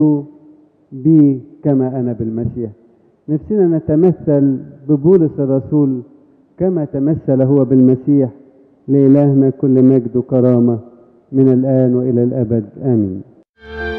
بي كما أنا بالمسيح. نفسنا نتمثل ببولس الرسول كما تمثل هو بالمسيح. لإلهنا كل مجد وكرامة من الآن وإلى الأبد آمين.